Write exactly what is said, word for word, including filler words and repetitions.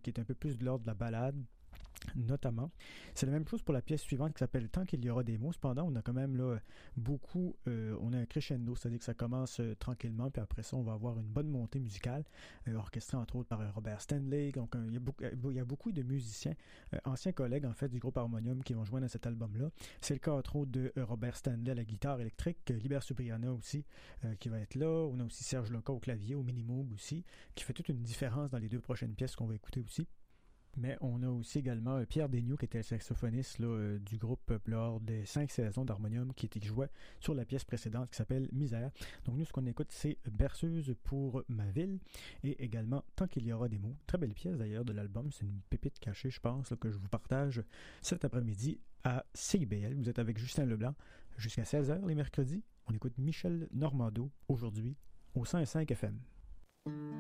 qui est un peu plus de l'ordre de la ballade, notamment. C'est la même chose pour la pièce suivante qui s'appelle Tant qu'il y aura des mots. Cependant, on a quand même là beaucoup, euh, on a un crescendo, c'est-à-dire que ça commence euh, tranquillement, puis après ça, on va avoir une bonne montée musicale, euh, orchestrée entre autres par euh, Robert Stanley. Donc, euh, il, y a beaucoup, il y a beaucoup de musiciens, euh, anciens collègues en fait du groupe Harmonium qui vont joindre à cet album-là. C'est le cas entre autres de euh, Robert Stanley à la guitare électrique, euh, Liber Subriana aussi, euh, qui va être là. On a aussi Serge Loca au clavier, au Minimoog aussi, qui fait toute une différence dans les deux prochaines pièces qu'on va écouter aussi. Mais on a aussi également euh, Pierre Desgnoux, qui était le saxophoniste là, euh, du groupe euh, lors des cinq saisons d'Harmonium, qui était joué sur la pièce précédente qui s'appelle Misère. Donc nous, ce qu'on écoute, c'est Berceuse pour ma ville et également Tant qu'il y aura des mots. Très belle pièce d'ailleurs de l'album. C'est une pépite cachée, je pense, là, que je vous partage cet après-midi à C I B L. Vous êtes avec Justin Leblanc jusqu'à seize heures les mercredis. On écoute Michel Normando aujourd'hui au cent cinq F M.